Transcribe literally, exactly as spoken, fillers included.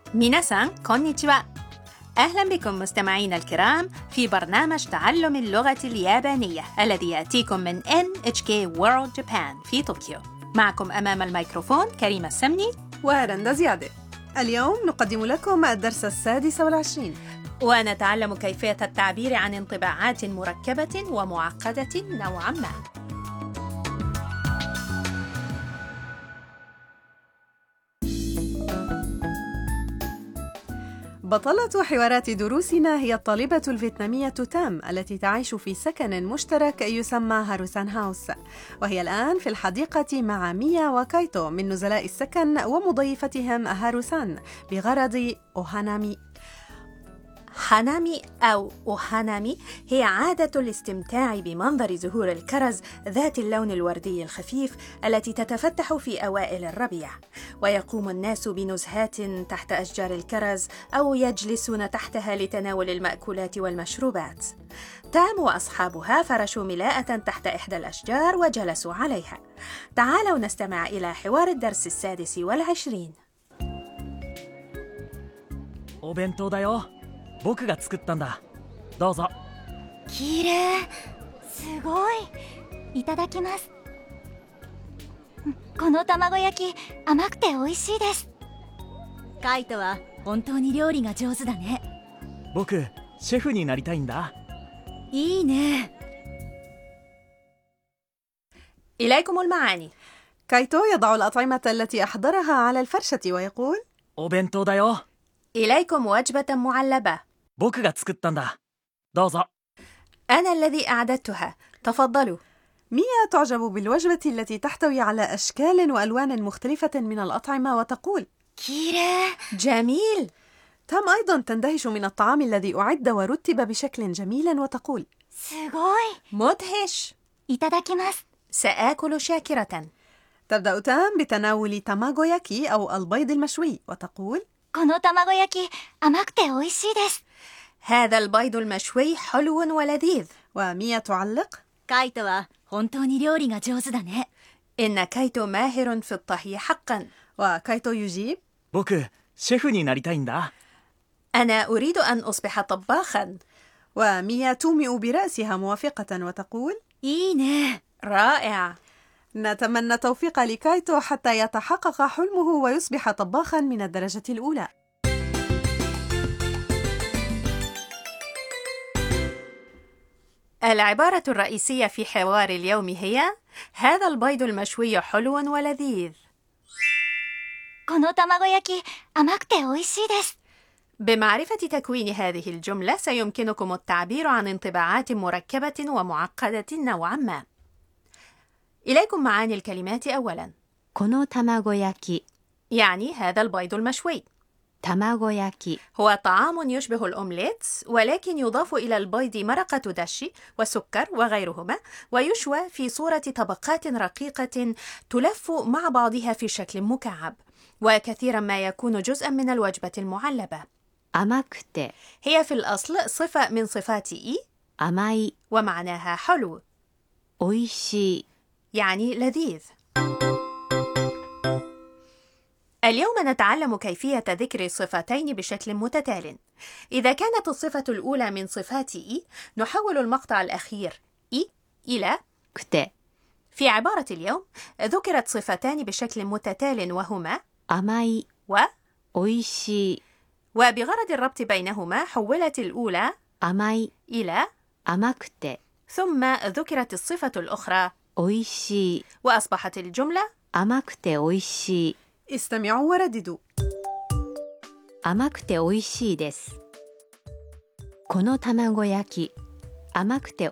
ميناسان كونيتشوا. أهلا بكم مستمعينا الكرام في برنامج تعلم اللغة اليابانية الذي يأتيكم من إن إتش كي World Japan في طوكيو. معكم أمام الميكروفون كريمة السمني ورندا زيادة. اليوم نقدم لكم الدرس السادس والعشرين، ونتعلم كيفية التعبير عن انطباعات مركبة ومعقدة نوعا ما. بطلة حوارات دروسنا هي الطالبة الفيتنامية تام التي تعيش في سكن مشترك يسمى هاروسان هاوس، وهي الآن في الحديقة مع ميا وكايتو من نزلاء السكن ومضيفتهم هاروسان بغرض أوهانامي. هانامي أو أوهانامي هي عادة الاستمتاع بمنظر زهور الكرز ذات اللون الوردي الخفيف التي تتفتح في أوائل الربيع، ويقوم الناس بنزهات تحت أشجار الكرز أو يجلسون تحتها لتناول المأكولات والمشروبات. تام وأصحابها فرشوا ملاءة تحت إحدى الأشجار وجلسوا عليها. تعالوا نستمع إلى حوار الدرس السادس والعشرين. お弁当だよ。僕が作ったんだ。どうぞ。 きれい、すごい。いただきます。この卵焼き甘くて美味しいです。カイトは本当に料理が上手だね。 僕シェフになりたいんだ。 いいね。 إليكم المعاني. كايتو يضع الأطعمة التي أحضرها على الفرشة ويقول: お弁当だよ。 إليكم وجبة معلبة. 僕が作ったんだ。どうぞ。 أنا الذي أعددتها. تفضلوا. ميا تعجب بالوجبة التي تحتوي على أشكال وألوان مختلفة من الأطعمة وتقول: きれい. جميل. تام أيضا تندهش من الطعام الذي أعد ورتب بشكل جميل وتقول: すごい. مدهش. いただきます。 سآكل شاكرة. تبدأ تام بتناول تاماغوياكي أو البيض المشوي وتقول: この卵焼き甘くて美味しいです。 هذا البيض المشوي حلو ولذيذ. وميا تعلق: カイトは本当に料理が上手だね。 إن كايتو ماهر في الطهي حقا. وكايتو يجيب: 僕シェフになりたいんだ。 أنا أريد أن أصبح طباخا. وميا تومئ برأسها موافقة وتقول: いいね。 رائع. نتمنى التوفيق لكايتو حتى يتحقق حلمه ويصبح طباخا من الدرجة الأولى. العبارة الرئيسية في حوار اليوم هي: هذا البيض المشوي حلو ولذيذ. この卵焼き甘くて美味しいです。 بمعرفة تكوين هذه الجملة سيمكنكم التعبير عن انطباعات مركبة ومعقدة نوعا ما. إليكم معاني الكلمات أولا. この卵焼き يعني هذا البيض المشوي. 卵焼き هو طعام يشبه الأومليت ولكن يضاف إلى البيض مرقة دشي وسكر وغيرهما، ويشوى في صورة طبقات رقيقة تلف مع بعضها في شكل مكعب، وكثيرا ما يكون جزءا من الوجبة المعلبة. 甘くて هي في الأصل صفة من صفات إي 甘い ومعناها حلو، 美味しい يعني لذيذ. اليوم نتعلم كيفية ذكر الصفتين بشكل متتال. إذا كانت الصفة الأولى من صفات إي نحول المقطع الأخير إي إلى くて في عبارة اليوم ذكرت صفتان بشكل متتال وهما 甘い و 美味しい وبغرض الربط بينهما حولت الأولى 甘い إلى 甘くて ثم ذكرت الصفة الأخرى 美味しい وأصبحت الجملة 甘くて美味しい استمعوا ورددوا: 甘くて美味しいです。この卵焼き甘くて